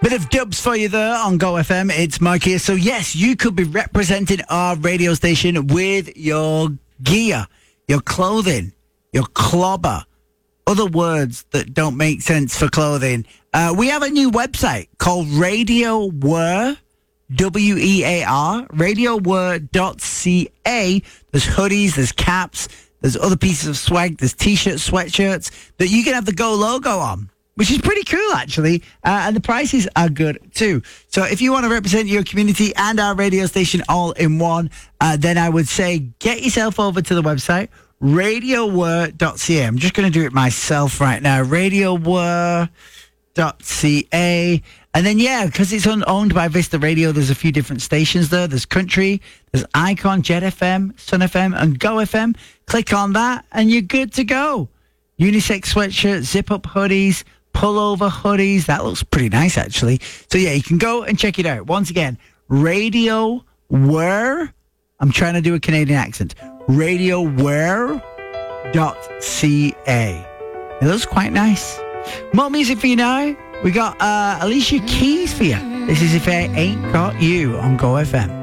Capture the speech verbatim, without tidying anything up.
Bit of dubs for you there on Go F M. It's Mike here. So yes, you could be representing our radio station with your gear, your clothing, your clobber, other words that don't make sense for clothing. Uh, we have a new website called Radio Wear, W E A R, radio wear dot c a. There's hoodies, there's caps, there's other pieces of swag, there's t-shirts, sweatshirts that you can have the Go logo on, which is pretty cool, actually. Uh, and the prices are good, too. So if you want to represent your community and our radio station all in one, uh, then I would say get yourself over to the website, radio wear dot c a. I'm just going to do it myself right now, radio wear dot c a. And then, yeah, because it's un- owned by Vista Radio, there's a few different stations there. There's Country, there's Icon, Jet F M, Sun F M, and Go F M. Click on that, and you're good to go. Unisex sweatshirts, zip-up hoodies, pullover hoodies. That looks pretty nice, actually. So, yeah, you can go and check it out. Once again, Radio Wear. I'm trying to do a Canadian accent. radio wear dot c a. It looks quite nice. More music for you now. We got uh, Alicia Keys for you. This is If I Ain't Got You on Go F M.